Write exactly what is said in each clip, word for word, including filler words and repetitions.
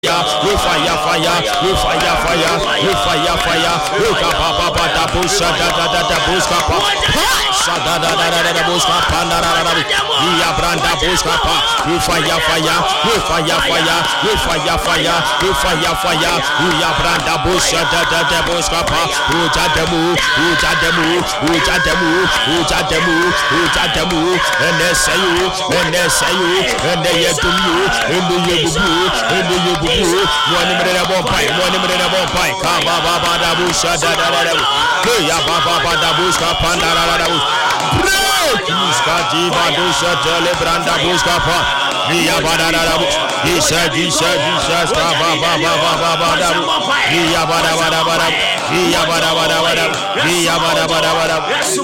we fire, fire, we fire, fire, we fire, fire, we kapapa da busha da da da da buska pa, da da da da da buska pa da da da, we abranda buska pa, we fire, fire, we fire, fire, we fire, fire, we fire, fire, we abranda busha da da da buska pa, uja demu, uja demu, uja demu, uja demu, uja demu, ene sayu, ene sayu, ene yedumu, ene yebubu, ene yebubu. One minute about pipe, one minute about pipe. Kaba baba da busha da da da da. Hey, baba baba da busha panda da da da. Break. Muska diva busha tele branda buska pa. Via bada da da. He said, he said, he said, kaba baba baba baba da. Via bada bada bada. Via bada bada bada. Via bada bada bada.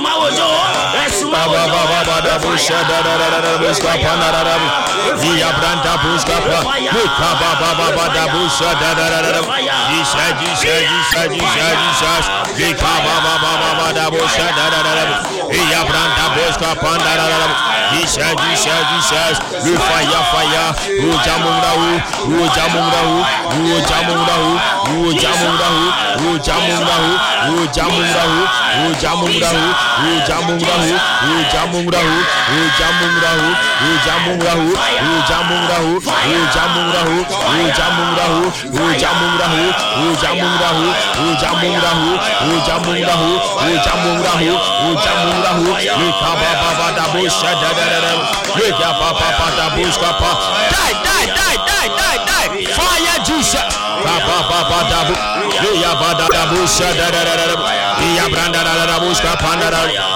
Baba baba bada busha da da da da buska panda da da. Via branda buska pa. Kaba baba bada busha da da da da. He said, he said, he said, he said, he said. Vika baba baba bada busha da da da da. Via branda buska panda da da da. He said, he said, he said. We fire, fire. Uja mungahu, uja mungahu, uja mungahu, uja mungahu, uja mungahu, uja mungahu, uja mungahu, uja mungahu, uja mungahu, uja mungahu, uja mungahu, uja mungahu, uja mungahu, uja mungahu, uja mungahu, uja mungahu, uja mungahu, uja mungahu, uja mungahu, uja mungahu, Vika baba bada busha da da da da. Vika baba bada busha pa. Die, die, die, die, die, die. Fire Jesus. Baba baba da bu. Via bada da busha da da da da. Via branda da da busha panda da.